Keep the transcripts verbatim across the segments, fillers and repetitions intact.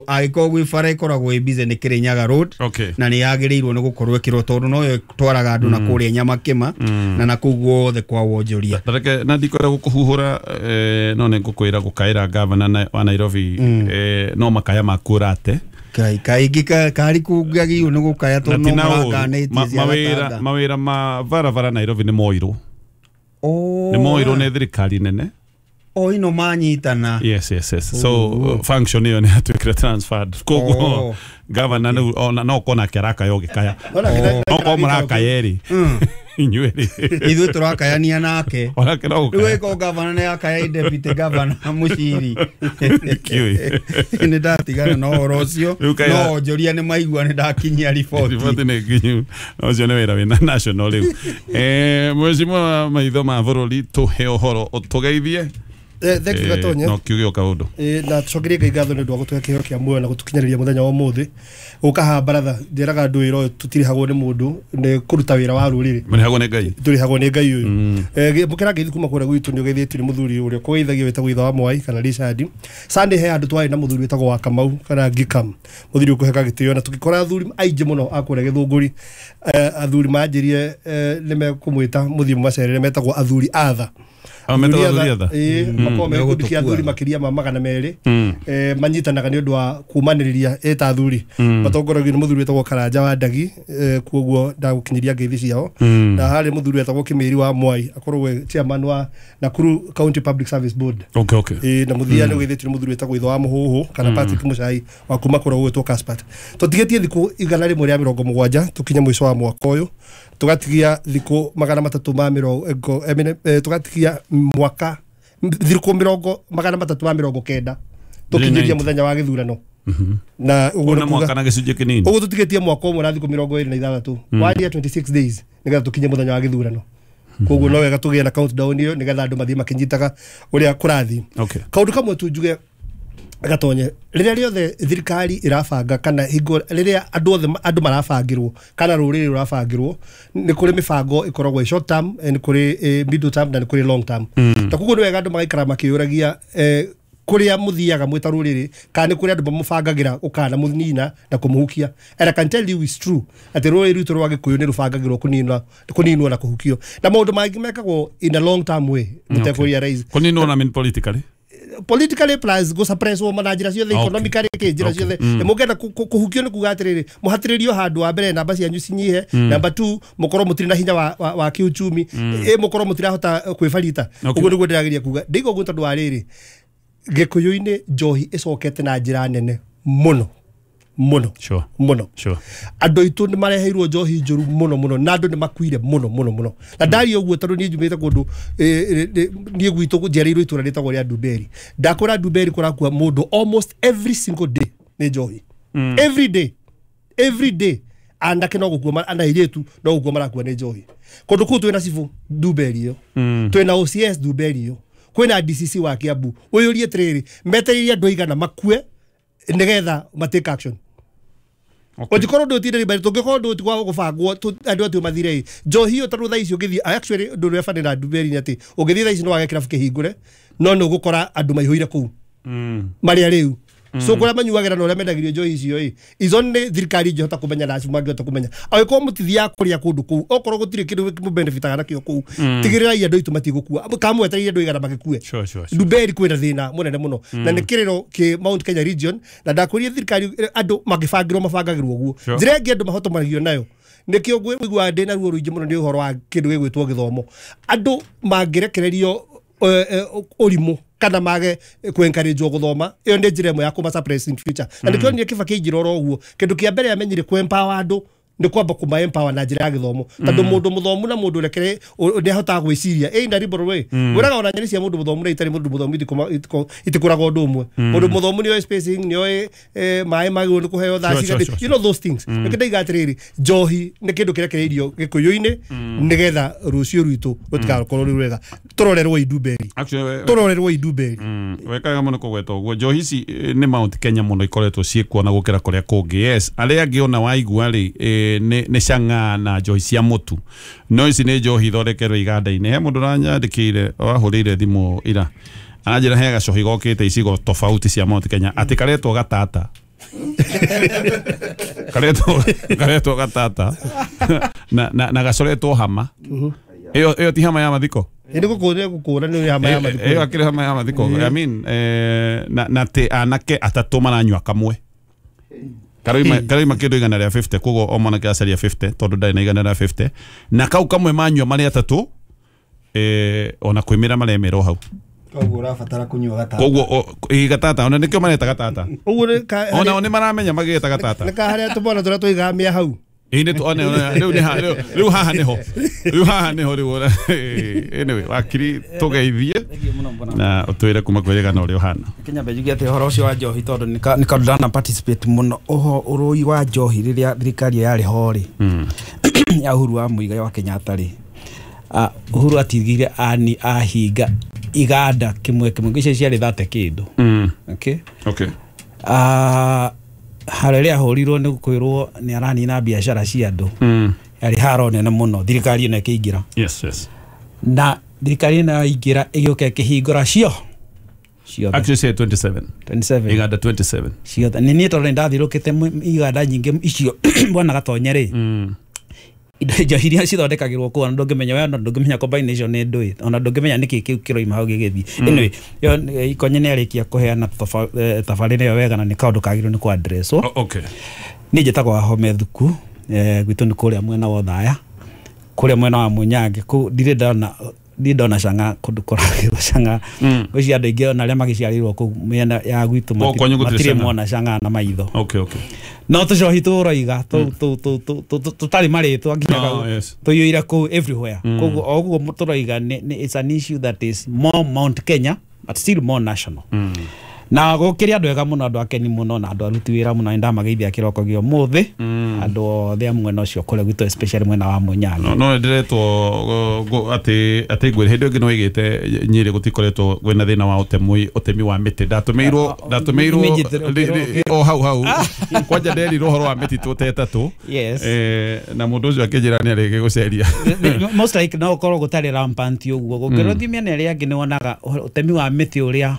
aiko gwi bara ikoragwo ibize ni Kirinyaga Road na ni yagirirwo ni gukorwo ikirwo tondu no twaraga andu na kuria Nyamakima na na kuguo the kwa wonjoria tareke na ndikora gukuhuhura no ne gukwira gukaira governor wa Nairobi no makaya makurate kai kai gika kari kugagi no gukaya to no marakanete mawira mawira ma vara vara Nairobi ni moiro oh ni moiro ne thirikari nene oh ino manyitana yes yes yes so uh, function hiyo ni hatu transferred kogo governor no ona no kona keraka yoge kaya no ko mraka yeri inyweri idu turaka yani nake ona kero we ko governor ne akaya deputy governor mushiri ni datigana no rocio no joria ne maigwa ne dakinyia report report ne kinyu no cio ne wera wina national riu eh mwezimo maitho ma bururi tuhe ohoro tugeithie eh thank you Gatonye no kiugio kaundu eh na tucokerie ngai ngatho ni ndu gutwe kiheo kia muoyo na gutukinyariria muthenya wa muthi ukaha baratha ndiraga ndu iro tutirihagwo ni mundu ni kuruta wira wa ruriri murihagwo ni ngai turihagwo ni ngai uyu eh mukira ngai kuma kura gwitu ni ugeithie ni muthuri uria kuithagio wetagwo itha wa Mwai kana Richard Sunday he andu twari na muthuri wetagwo wa Kamau kana Gikam muthuri ukuheka gitio na tukikora athuri aije muno akure githunguri athuri manjirie nime kumwita muthii macerere metagwo athuri atha ameta athuri eh makome kubikia athuri makiria ma magana meri eh manyitanaga ni undu wa kumaniriria eta athuri matongoragio ni muthuri wetagwo Karanja wa Ndagi kuoguo ndagukinyiria ngeithi ciao na hari muthuri wetagwo Kimiri wa Mwai akorwo chairman wa Nakuru County Public Service Board okay okay eh na muthia ni ugeithitio ni muthuri wetagwo itho wa Muhuhu kana Patrick Muchai wa kuma kura gwetwo Caspat tutigetie thiku igana rimwe ria mirongo mugwanja tukinya mwisho wa mwaka uyu tugatigia thiku magana matatu ma mirongo emene tugatigia mwaka thiku mirongo magana matatu ma mirongo kenda tukinyiria muthenya wa githurano na uguo na mwaka na gicunje kinini uguo tutigetie mwaka umwe na thiku mirongo iri na ithathatu one year twenty-six days nigetha tukinye muthenya wa githurano koguo no wega tugie na countdown iyo nigetha andu mathie makinyitaga uria kurathi okay kaundu kamwe tunjuge Gatonye riria riothe thirikari irabanga kana hingo riria andu othe andu marabangirwo kana ruriri rurabangirwo ni kuri mibango ikoragwo short term ni kuri middle term na ni kuri long term ta kuguo ni wega andu magaikara makiuragia kuria muthiaga mwita ruriri kana kuri andu bamubangagira ukana munina na kumuhukia and I can tell you is true ati ruriri ruto rwa Gikuyu ni rubangagirwo kuninwa kuninwa na kuhukio na maundu mangi mekagwo in a long term way muteko ya rise kuninwa na mean politically politically plus go suppress wo manajira ciothe economically ke njira ciothe mugenda kuhukio ni kugatiriri muhatiririo handu wa mbere namba cia nyu cinyihe number two mukoro mutiri na hinya wa wa kiuchumi e mukoro mutirahota kwifarita uguo niguo ndiragiria kuga ndigo gunta ndu ariri Gikuyu-ini njohi icokete na njira nene muno muno sure muno sure andu itu ni mareheirwo njohi njuru muno muno na andu ni makuire muno muno muno na ndari uguo tondu ni njumite kundu ni gwitu njereirwo itura ritagwo ria Nduberi ndakora Nduberi kurakua mundu almost every single day ni njohi every day every day andake no gukua anda iretu no gukua marakua ni njohi kundu ku twina cifu Nduberi yo twina O C S Nduberi yo kwina D C C wa Kiambu uyurie triri meteriria andu igana makue nigetha matake action ojikoro ndo tire bari tungikoro ndo tikwa gubangwo andu atu mathire njohi yo taru thaici ugithi actually ndo refane na Nduberi ni ati ugithi thaici no wage kirabu kihingure no no gukora andu maihuire ku mari ariu so kora manyuagira no remendagirio njohi icio i izone thirikari jota kumenya na acu mangota kumenya aiko mutithia kuria kundu ku okoro gutire kindu mu benefit kana kio ku tigirira ia ndo itu matigukua kamwe etereire ndo igana magikue sure sure Nduberi kwina thina munene muno na nikiriro ki Mount Kenya region na ndakuria thirikari andu magibangirwo mabangagirwo guo njira ngi andu mahoto marigio nayo nikio gwigwa ndina ruo ruingi muno ni uhoro wa kindu gigwitwo githomo andu mangirekererio urimu kana mage kwencourage guthoma iyo ndi njira imwe ya kuma suppress in future and ikyo ni kifa kijiroro uguo kindu kia mbere amenyire ku empower andu ni kwamba kuma empower na njira ya githomo tondu mundu muthomu na mundu rekere ni ahota gwiciria eh na liberal way uraga ona nyani cia mundu muthomu na itari mundu muthomu itikuraga undu umwe mundu muthomu ni o spacing ni o mai magi ni kuheo thaci you know those things nikenda igatiriri njohi ni kindu kirekereirio Gikuyu-ini nigetha rucio rwitu rutigakorwo ri rwega turorerwo Nduberi turorerwo Nduberi wekaga muno kugweta uguo njohi ici ni Mount Kenya muno ikoretwo ciekwo na gukira kuria kungi yes aria angiona waigua ri ne ne canga na njohi cia mutu no ici ni njohi thorekerwo iganda-ini he mundu ranyandikire ahurire thimu ira anajira hega cohi gokite icigo tofauti cia Mount Kenya atikaretwo gatata karetwo karetwo gatata na na na gacoretwo hama iyo iyo ti hama ya mathiko ende gukura gukura ni hama ya mathiko iyo akire hama ya mathiko I mean eh na na te anake atatu maranywa kamwe Karima karima kido igana ria fifty kugo o mwana kiacaria fifty tondu ndai na igana ria fifty na kau kamwe manywa mari atatu eh ona kwimira maremero hau koguo urabatara kunywa gatata koguo i gatata ona nikio mareta gatata uguo ona oni maramenya magita gatata na kaharia tubona tura tuigamia hau ine tu ona riu ni ha riu haha niho riu haha niho riu anyway wakiri tugeithie na utwire kuma kwirega na uri hana Kenya bejugia te horo cio wa njohi tondu ni ka ndana participate muno oho urui wa njohi riria thirikari yari hori ya Uhuru wa Muigai wa Kenyatta ri Uhuru atigire ani ahinga iganda kimwe kimwe gice ciari thate kindu okay okay ah hareria horirwo ni gukwirwo ni arani na biashara cia andu yari harone na muno thirikari ina kiingira yes yes na thirikari ina ingira igioke kihingura cio cio actually say twenty-seven twenty-seven iganda twenty-seven cio ni ni tondu ndathirukite iganda nyingi icio bwana gatonyere indo jahiria cithondekagirwo ku ona ndungimenya we ona ndungimenya combination ni ndui ona ndungimenya niki kiu kiroima hau gigithi anyway yo ikonye ni arikia kuheana tafarire yo wega na ni kaundu kagirwo ni ku address okay ni njitagwo Home Thuku eh gwitu ni kuria mwena wa Thaya kuria mwena wa Munyange ku ndire ndona ndi ndona canga kundu koragirwo canga uci andu ingi ona aria magiciarirwo ku mwena ya gwitu matire mona canga na maitho okay okay no tucohi turoiga tu tu tu tu tutari maritwa nginyaga tuyuira ku everywhere koguo oguo turoiga it's an issue that is more Mount Kenya but still more national na gukiri andu ega muno andu akeni muno na andu aruti wira muno nda mageithia kiroko gio muthi andu othe amwe no cio kule gwito especially mwena wa Munyange no no ndiretwo ati ati ngwire hindi ngi no igite Nyeri gutikoretwo gwena thina wa utemi utemi wa miti ndatumeirwo ndatumeirwo o hau hau kwanja nderi rohoro wa miti tutetatu eh na mundu ucio akijira ni arege guceria most like no korwo gutari rampant uguo gukiro thimia ni ria ngi ni wonaga utemi wa miti uria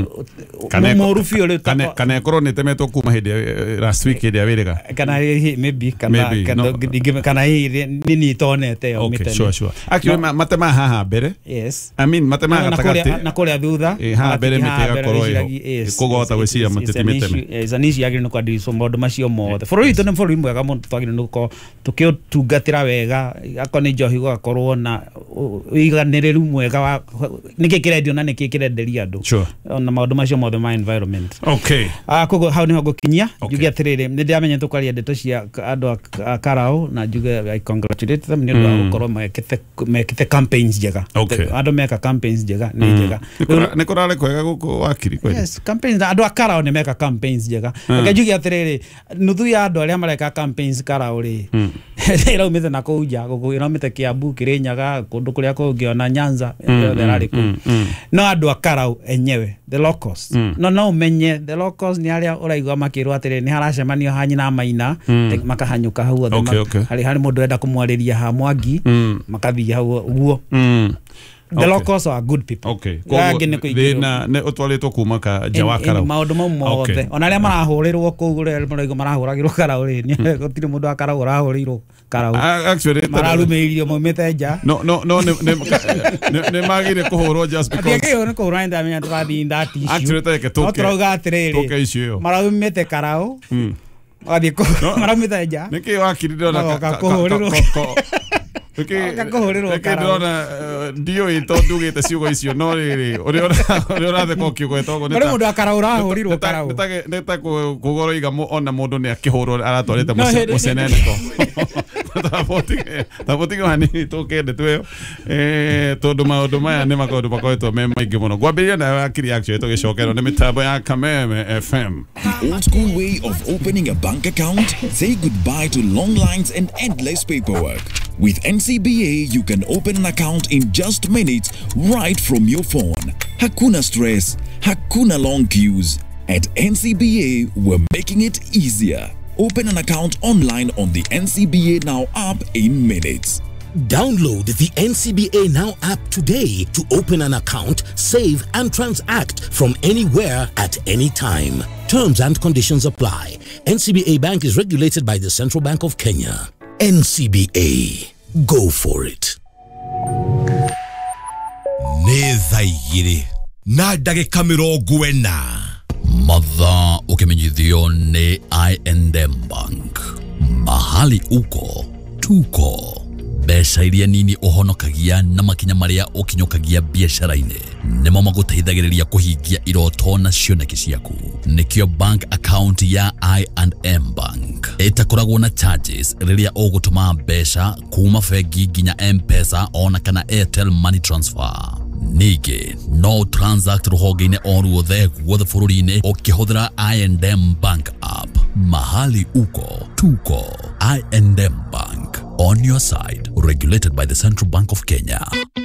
morufi ole kana kana korwo ni temetwo kuma hindi last week ndi awirega kana maybe kana kana kana ni ni tonete yo miti okay sure sure actually matema haha mbere yes I mean matema gatagati na kuria thutha eh ha mbere miti gakorwo yo kugota gwiciria matiti miteme ezanici yagire no kwadi so modo macio mothe for itu ne for imwe ga muntu twagire no ko tukio tungatira wega akoni njohi gakorwo na iganiriru mwega wa nikikiredio na nikikirenderia andu ona maundu macio mothe my environment okay ah kogo how niho gukinyia jugia atiriri ni ndiamenya tukaria ndeto cia andu Karau na juga I congratulate them ni ndo gukorwo mekite mekite campaigns jega andu meka campaigns jega ni jega ni kurale kwega guku wakiri kweli yes campaigns andu Karau ni meka campaigns jega akajugia atiriri nuthu ya andu aria mareka campaigns Karau ri ira umite na kuja guku ira umite Kiambu Kirinyaga kundu kuria kungiona Nyanza yothe rari ku no andu Karau enyewe the locals no no menye the locals ni aria uraigwa makirwa atiri ni haracemanio hanyi na Maina makahanyuka hau othe hari hari mundu enda kumwariria ha Mwangi makathia hau uguo the locals are good people okay na ne otwaletwo kuma ka jawa Karau maundu mau mothe ona aria marahurirwo ku ure maraigo marahuragirwo Karau ri ni gutire mundu Karau urahurirwo Karau actually mararumeirio momete nja no no no ne ne magire kuhurwo just because akio ne kuhurwo nda menya twathi ndati issue actually take toke otroga atiriri toke issue mararumete Karau athi ko mararumete nja niki wakiri ndona kuhurirwo Okay, ndona ndio ito ndugite ciugo icio no riri uri uri urathe ko kiugo itogo ni mundu Karau urahurirwo Karau nitage nita kugoro iga ona mundu ni akihurwo aratwarite mucenene ko tapotige tapotige hani tukende tweyo eh tondu maundu maya ni makondu makoretwo me maingi muno gwambiria na akiri actually tugicokero ni mitambo ya Kameme F M. Old school way of opening a bank account? Say goodbye to long lines and endless paperwork. With N C B A, you can open an account in just minutes right from your phone. Hakuna stress, hakuna long queues. At N C B A, we're making it easier. Open an account online on the N C B A Now app in minutes. Download the N C B A Now app today to open an account, save and transact from anywhere at any time. Terms and conditions apply. N C B A Bank is regulated by the Central Bank of Kenya. N C B A. Go for it. Nĩ thaa igĩrĩ na ndagĩka mĩrongo ĩna. Mathaa ukimenyithio ni I and M Bank. Mahali uko, tuko. Mbeca iria nini uhonokagia na makinya maria ukinyokagia biashara-inĩ nimo magũteithagĩrĩria kũhingia iroto na cioneki ciaku. Nikio bank account ya I and M Bank ĩtakoragwo na charges rĩrĩa ũgũtũma mbeca kuma bengi nginya M-Pesa ona kana Airtel Money Transfer. Ningĩ no transact rũhonge-inĩ o ruothe guothe bũrũri-inĩ ũkĩhũthĩra I and M Bank app. Mahali uko, tuko. I and M Bank, on your side, regulated by the Central Bank of Kenya.